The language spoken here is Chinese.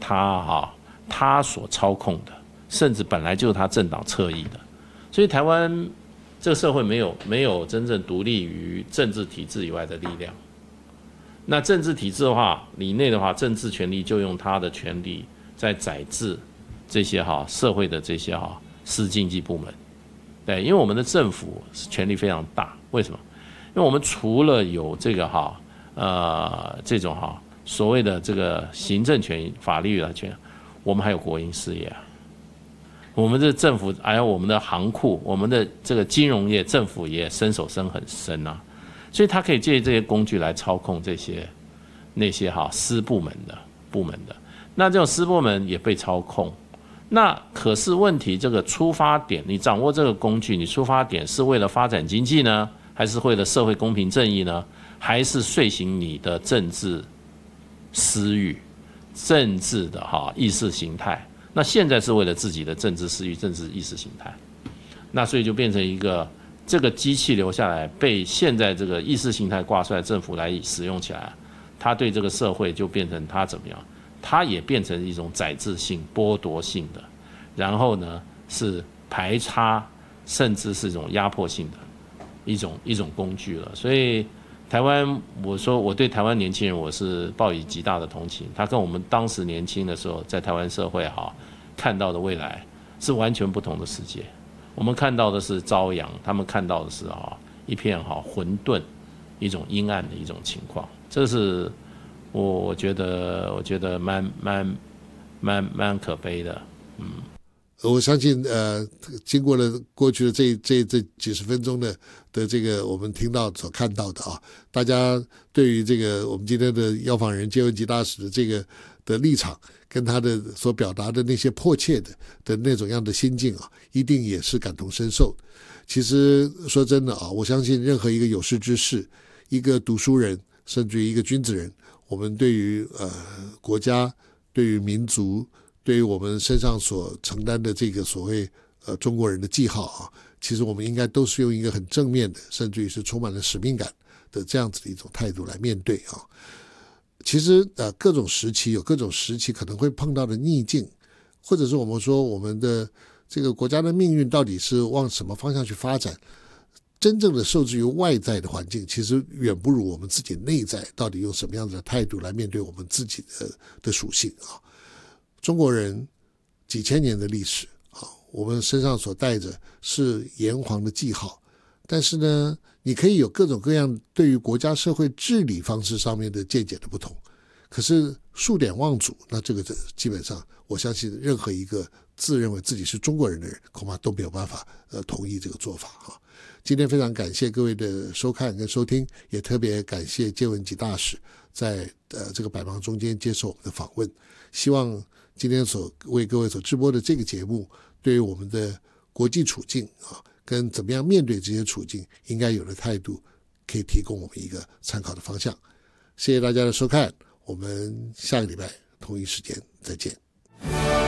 他所操控的，甚至本来就是他政党侧翼的。所以台湾这个社会没有真正独立于政治体制以外的力量。那政治体制的话，里内的话，政治权力就用他的权力在宰制这些社会的这些私经济部门。对，因为我们的政府权力非常大，为什么？因为我们除了有这个这种所谓的这个行政权、法律的权，我们还有国营事业啊。我们的政府还有我们的行库，我们的这个金融业，政府也伸手伸很深啊。所以他可以借这些工具来操控那些私部门的，那这种私部门也被操控。那可是问题，这个出发点，你掌握这个工具，你出发点是为了发展经济呢，还是为了社会公平正义呢？还是遂行你的政治私欲、政治的意识形态？那现在是为了自己的政治私欲、政治意识形态，那所以就变成一个。这个机器留下来，被现在这个意识形态挂帅政府来使用起来，它对这个社会就变成它怎么样？它也变成一种宰制性、剥夺性的，然后呢是排他，甚至是一种压迫性的一种工具了。所以台湾，我说我对台湾年轻人我是抱以极大的同情，他跟我们当时年轻的时候在台湾社会看到的未来是完全不同的世界。我们看到的是朝阳，他们看到的是一片混沌，一种阴暗的一种情况。这是我觉得蛮可悲的。 我相信经过了过去的这几十分钟的这个我们听到所看到的大家对于这个我们今天的邀访人介文汲大使的这个的立场跟他的所表达的那些迫切的那种样的心境一定也是感同身受。其实说真的我相信任何一个有识之士，一个读书人，甚至于一个君子人，我们对于国家，对于民族，对于我们身上所承担的这个所谓中国人的记号其实我们应该都是用一个很正面的，甚至于是充满了使命感的这样子的一种态度来面对其实各种时期有各种时期可能会碰到的逆境，或者是我们说我们的这个国家的命运到底是往什么方向去发展，真正的受制于外在的环境，其实远不如我们自己内在到底用什么样子的态度来面对我们自己的属性中国人几千年的历史我们身上所带着是炎黄的记号，但是呢你可以有各种各样对于国家社会治理方式上面的见解的不同，可是数典忘祖，那这个基本上我相信任何一个自认为自己是中国人的人恐怕都没有办法同意这个做法今天非常感谢各位的收看跟收听，也特别感谢介文汲大使在这个百忙中间接受我们的访问。希望今天所为各位所直播的这个节目，对于我们的国际处境跟怎么样面对这些处境应该有的态度，可以提供我们一个参考的方向。谢谢大家的收看，我们下个礼拜同一时间再见。